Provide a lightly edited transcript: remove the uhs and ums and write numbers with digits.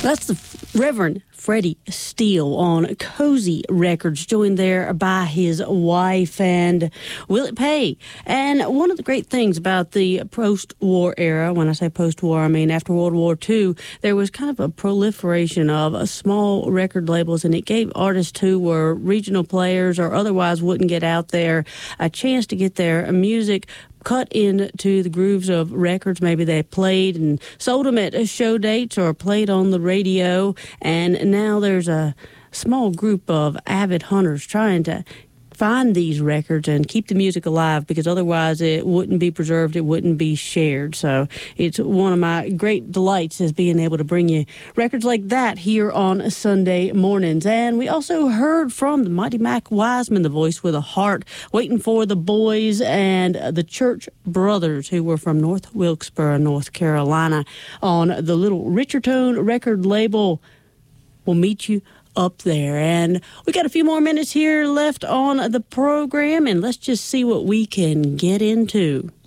That's the Reverend Freddie Steele on Cozy Records, joined there by his wife and Willie Pay. And one of the great things about the post-war era, when I say post-war, I mean after World War II, there was kind of a proliferation of small record labels, and it gave artists who were regional players or otherwise wouldn't get out there a chance to get their music cut into the grooves of records. Maybe they played and sold them at show dates or played on the radio. And now there's a small group of avid hunters trying to find these records and keep the music alive, because otherwise it wouldn't be preserved, it wouldn't be shared. So it's one of my great delights is being able to bring you records like that here on Sunday mornings. And we also heard from the mighty Mac Wiseman, the voice with a heart, Waiting for the Boys, and the Church Brothers, who were from North Wilkesboro, North Carolina, on the Little Richardtone record label. We'll meet you up there. And we got a few more minutes here left on the program, and let's just see what we can get into.